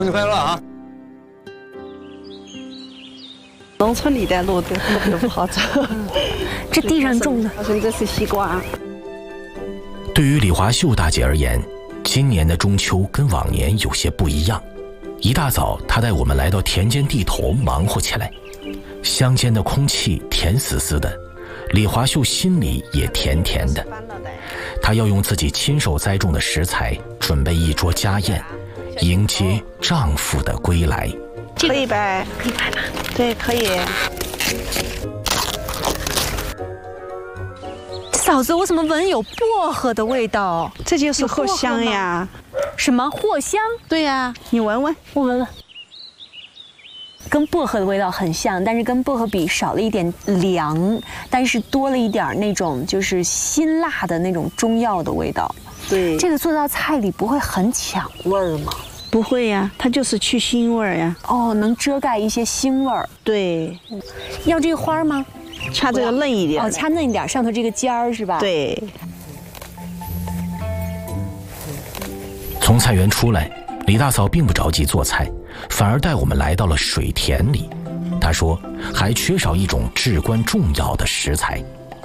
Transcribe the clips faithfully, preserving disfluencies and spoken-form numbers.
生日快乐啊！ 农村里的路都特别不好走。 这地上种的， 好像这是西瓜。 对于李华秀大姐而言，今年的中秋跟往年有些不一样。一大早，她带我们来到田间地头忙活起来。乡间的空气甜丝丝的，李华秀心里也甜甜的。她要用自己亲手栽种的食材，准备一桌家宴，迎接丈夫的归来。 可以呗？ 可以摆吧？ 对，可以。 嫂子，我怎么闻有薄荷的味道？ 这就是藿香呀。 什么藿香？ 对呀，你闻闻， 我闻闻。跟薄荷的味道很像，但是跟薄荷比少了一点凉，但是多了一点那种就是辛辣的那种中药的味道。 对， 这个做到菜里不会很抢味儿吗？ 不会呀，它就是去腥味儿呀。 哦，能遮盖一些腥味儿。 对， 要这个花吗？ 掐这个嫩一点。 哦，掐嫩一点，上头这个尖儿是吧？ 对。 从菜园出来，李大嫂并不着急做菜，反而带我们来到了水田里。她说，还缺少一种至关重要的食材。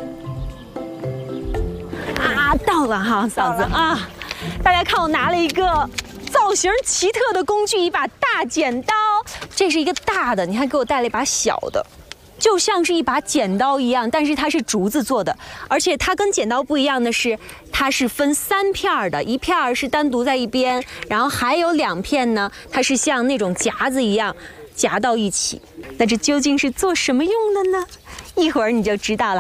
啊，到了哈，嫂子啊！大家看，我拿了一个造型奇特的工具，一把大剪刀。这是一个大的，你还给我带了一把小的。就像是一把剪刀一样，但是它是竹子做的，而且它跟剪刀不一样的是，它是分三片的，一片是单独在一边，然后还有两片呢，它是像那种夹子一样夹到一起。那这究竟是做什么用的呢？一会儿你就知道了。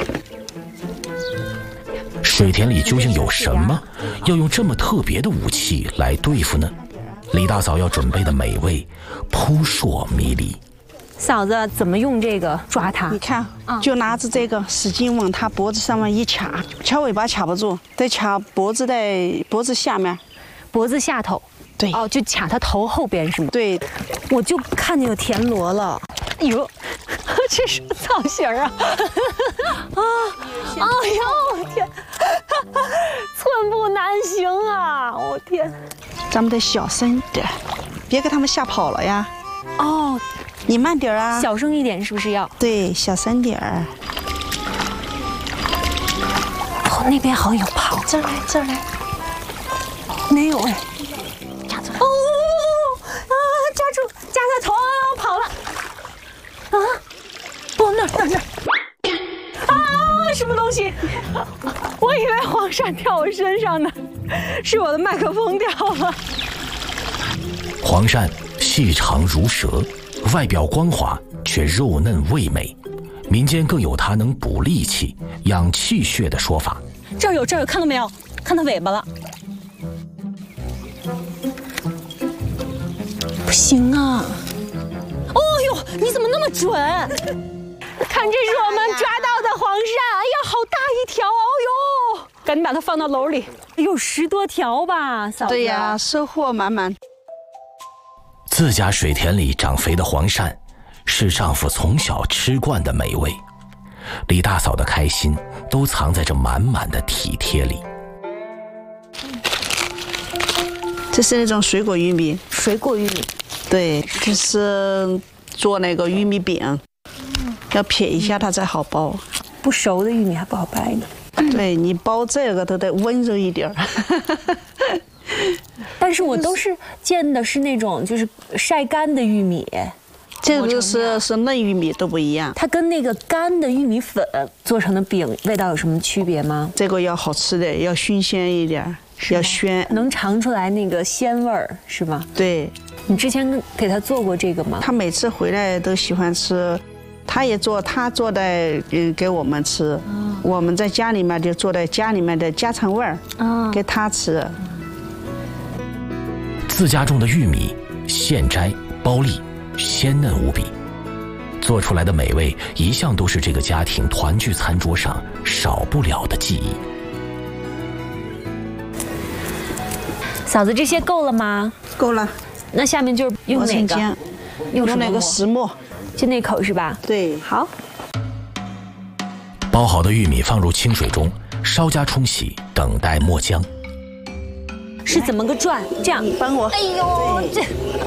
水田里究竟有什么，要用这么特别的武器来对付呢？李大嫂要准备的美味扑朔迷离。 嫂子怎么用这个抓它？ 你看，就拿着这个使劲往它脖子上面一卡，掐尾巴卡不住，得卡脖子的脖子下面， 脖子下头。 对， 哦，就卡它头后边是吗？ 对， 我就看见有田螺了。哎呦，这什么造型啊！啊，哎呦，我天，寸步难行啊！我天， 咱们得小声点，别给他们吓跑了呀。 哦。 你慢点啊， 小声一点，是不是要？ 对，小声点儿。 哦，那边好像有跑， 这儿来，这儿来。 没有哎，夹住了。哦啊，夹住，夹在头，跑了。啊，哦，那儿那儿那儿。啊，什么东西？我以为黄鳝掉我身上呢，是我的麦克风掉了。 黄鳝细长如蛇。外表光滑，却肉嫩味美，民间更有它能补力气、养气血的说法。 这儿有，这儿有，看到没有？看到尾巴了。不行啊！哦呦，你怎么那么准？看，这是我们抓到的黄鳝，哎呀，好大一条！哦呦，赶紧把它放到篓里。有十多条吧，嫂子。 对呀，收获满满。 自家水田里长肥的黄鳝，是丈夫从小吃惯的美味。李大嫂的开心都藏在这满满的体贴里。 这是那种水果玉米， 水果玉米， 对，就是做那个玉米饼，要撇一下它才好包。 不熟的玉米还不好掰呢。 对，你包这个都得温柔一点。 但是我都是见的是那种就是晒干的玉米， 这个是是嫩玉米都不一样。 它跟那个干的玉米粉做成的饼味道有什么区别吗？ 这个要好吃的，要新鲜一点，要鲜， 能尝出来那个鲜味儿是吗？ 对。 你之前给他做过这个吗？ 他每次回来都喜欢吃，他也做他做的嗯给我们吃，哦、我们在家里面就做的家里面的家常味儿，哦、给他吃。 自家种的玉米，现摘包粒，鲜嫩无比，做出来的美味一向都是这个家庭团聚餐桌上少不了的记忆。 嫂子，这些够了吗？ 够了。 那下面就是用哪个？ 用那个石磨， 就那口是吧？ 对， 好。 包好的玉米放入清水中，稍加冲洗，等待没浆。 是怎么个转？这样， 你帮我。 哎呦，这